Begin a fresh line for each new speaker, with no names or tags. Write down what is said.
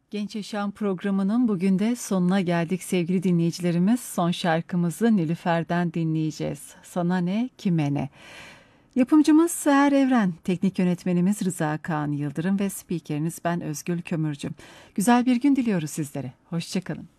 Genç Yaşam programının bugün de sonuna geldik sevgili dinleyicilerimiz. Son şarkımızı Nilüfer'den dinleyeceğiz. Sana ne, kime ne? Yapımcımız Seher Evren, teknik yönetmenimiz Rıza Kaan Yıldırım ve spikeriniz ben Özgül Kömürcü. Güzel bir gün diliyoruz sizlere. Hoşça kalın.